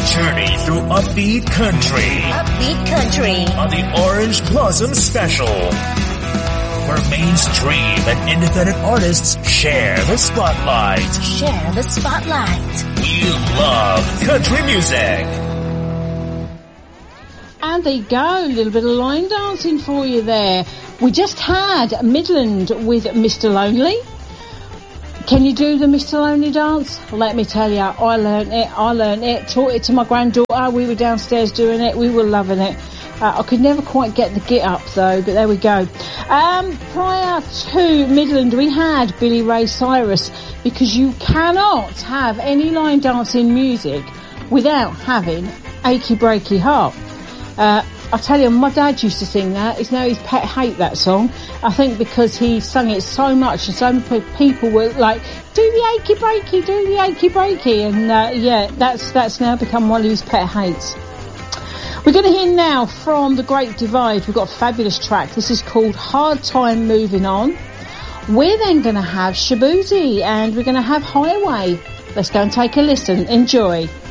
journey through upbeat country. Upbeat country. On the Orange Blossom Special, where mainstream and independent artists share the spotlight. Share the spotlight. We love country music. And there you go, a little bit of line dancing for you there. We just had Midland with Mr. Lonely. Can you do the Mr. Lonely dance? Let me tell you, I learnt it, taught it to my granddaughter. We were downstairs doing it, we were loving it. I could never quite get the get up though, but there we go. Prior to Midland, we had Billy Ray Cyrus, because you cannot have any line dancing music without having Achy Breaky Heart. I tell you, my dad used to sing that. It's now his pet hate, that song. I think because he sung it so much and so many people were like, do the achy breaky, do the achy breaky. And yeah, that's now become one of his pet hates. We're going to hear now from The Great Divide. We've got a fabulous track. This is called Hard Time Moving On. We're then going to have Shaboozey and we're going to have Highway. Let's go and take a listen. Enjoy.